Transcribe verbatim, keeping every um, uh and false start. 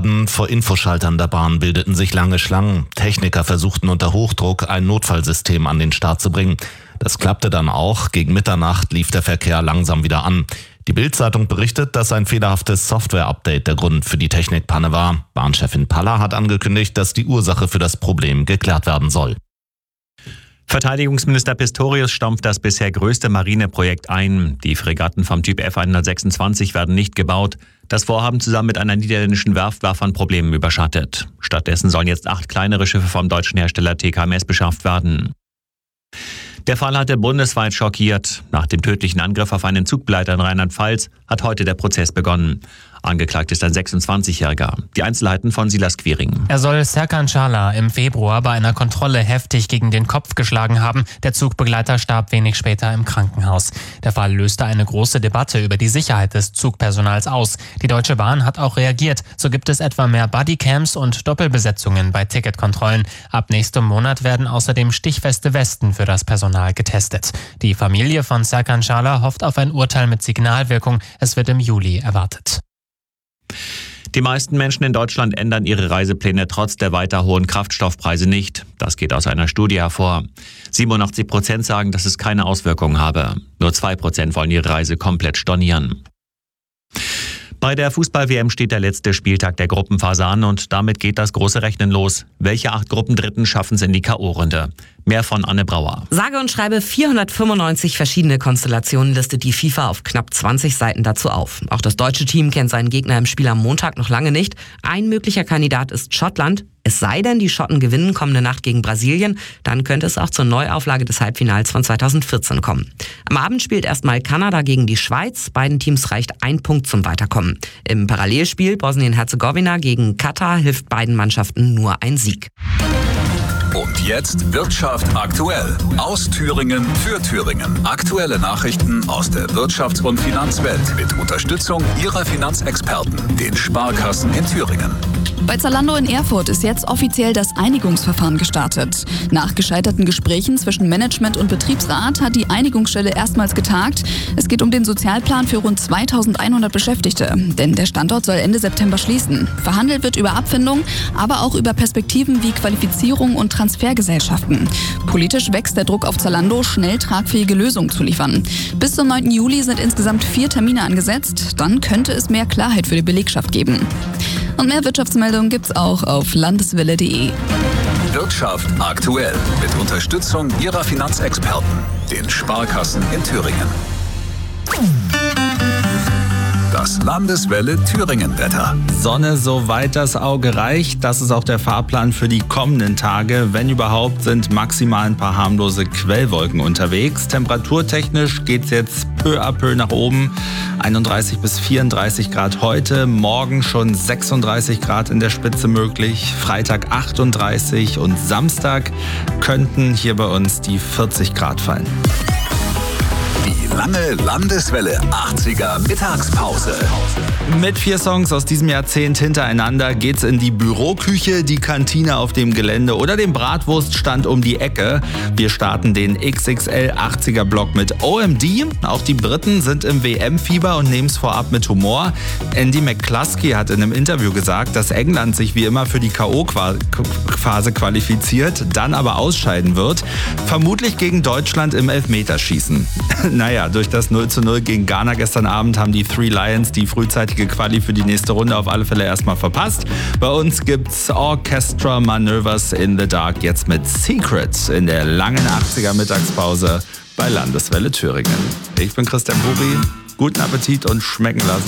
Baden. Vor Infoschaltern der Bahn bildeten sich lange Schlangen. Techniker versuchten unter Hochdruck ein Notfallsystem an den Start zu bringen. Das klappte dann auch. Gegen Mitternacht lief der Verkehr langsam wieder an. Die Bild-Zeitung berichtet, dass ein fehlerhaftes Software-Update der Grund für die Technikpanne war. Bahnchefin Paller hat angekündigt, dass die Ursache für das Problem geklärt werden soll. Verteidigungsminister Pistorius stampft das bisher größte Marineprojekt ein. Die Fregatten vom Typ F hundertsechsundzwanzig werden nicht gebaut. Das Vorhaben zusammen mit einer niederländischen Werft war von Problemen überschattet. Stattdessen sollen jetzt acht kleinere Schiffe vom deutschen Hersteller T K M S beschafft werden. Der Fall hatte bundesweit schockiert. Nach dem tödlichen Angriff auf einen Zugbegleiter in Rheinland-Pfalz hat heute der Prozess begonnen. Angeklagt ist ein sechsundzwanzigjähriger. Die Einzelheiten von Silas Quiring. Er soll Serkan Çağlar im Februar bei einer Kontrolle heftig gegen den Kopf geschlagen haben. Der Zugbegleiter starb wenig später im Krankenhaus. Der Fall löste eine große Debatte über die Sicherheit des Zugpersonals aus. Die Deutsche Bahn hat auch reagiert. So gibt es etwa mehr Bodycams und Doppelbesetzungen bei Ticketkontrollen. Ab nächstem Monat werden außerdem stichfeste Westen für das Personal getestet. Die Familie von Serkan Çağlar hofft auf ein Urteil mit Signalwirkung. Es wird im Juli erwartet. Die meisten Menschen in Deutschland ändern ihre Reisepläne trotz der weiter hohen Kraftstoffpreise nicht. Das geht aus einer Studie hervor. siebenundachtzig Prozent sagen, dass es keine Auswirkungen habe. Nur zwei Prozent wollen ihre Reise komplett stornieren. Bei der Fußball-W M steht der letzte Spieltag der Gruppenphase an und damit geht das große Rechnen los. Welche acht Gruppendritten schaffen es in die K O-Runde? Mehr von Anne Brauer. Sage und schreibe vierhundertfünfundneunzig verschiedene Konstellationen listet die FIFA auf knapp zwanzig Seiten dazu auf. Auch das deutsche Team kennt seinen Gegner im Spiel am Montag noch lange nicht. Ein möglicher Kandidat ist Schottland. Es sei denn, die Schotten gewinnen kommende Nacht gegen Brasilien, dann könnte es auch zur Neuauflage des Halbfinals von zweitausendvierzehn kommen. Am Abend spielt erstmal Kanada gegen die Schweiz. Beiden Teams reicht ein Punkt zum Weiterkommen. Im Parallelspiel Bosnien-Herzegowina gegen Katar hilft beiden Mannschaften nur ein Sieg. Und jetzt Wirtschaft aktuell. Aus Thüringen für Thüringen. Aktuelle Nachrichten aus der Wirtschafts- und Finanzwelt mit Unterstützung Ihrer Finanzexperten, den Sparkassen in Thüringen. Bei Zalando in Erfurt ist jetzt offiziell das Einigungsverfahren gestartet. Nach gescheiterten Gesprächen zwischen Management und Betriebsrat hat die Einigungsstelle erstmals getagt. Es geht um den Sozialplan für rund zweitausendeinhundert Beschäftigte. Denn der Standort soll Ende September schließen. Verhandelt wird über Abfindung, aber auch über Perspektiven wie Qualifizierung und Transfergesellschaften. Politisch wächst der Druck auf Zalando, schnell tragfähige Lösungen zu liefern. Bis zum neunten Juli sind insgesamt vier Termine angesetzt. Dann könnte es mehr Klarheit für die Belegschaft geben. Und mehr Wirtschaftsmeldungen gibt's auch auf landeswelle punkt de. Wirtschaft aktuell mit Unterstützung Ihrer Finanzexperten, den Sparkassen in Thüringen. Das Landeswelle Thüringen-Wetter. Sonne, soweit das Auge reicht. Das ist auch der Fahrplan für die kommenden Tage. Wenn überhaupt, sind maximal ein paar harmlose Quellwolken unterwegs. Temperaturtechnisch geht's jetzt peu à peu nach oben. einunddreißig bis vierunddreißig Grad heute. Morgen schon sechsunddreißig Grad in der Spitze möglich. Freitag achtunddreißig und Samstag könnten hier bei uns die vierzig Grad fallen. Die lange Landeswelle achtziger Mittagspause. Mit vier Songs aus diesem Jahrzehnt hintereinander geht's in die Büroküche, die Kantine auf dem Gelände oder den Bratwurststand um die Ecke. Wir starten den X X L achtziger Block mit O M D. Auch die Briten sind im W M-Fieber und nehmen es vorab mit Humor. Andy McCluskey hat in einem Interview gesagt, dass England sich wie immer für die K O-Phase qualifiziert, dann aber ausscheiden wird. Vermutlich gegen Deutschland im Elfmeterschießen. Naja, durch das null zu null gegen Ghana gestern Abend haben die Three Lions die frühzeitige Quali für die nächste Runde auf alle Fälle erstmal verpasst. Bei uns gibt's Orchestra Maneuvers in the Dark jetzt mit Secrets in der langen achtziger Mittagspause bei Landeswelle Thüringen. Ich bin Christian Buri. Guten Appetit und schmecken lassen.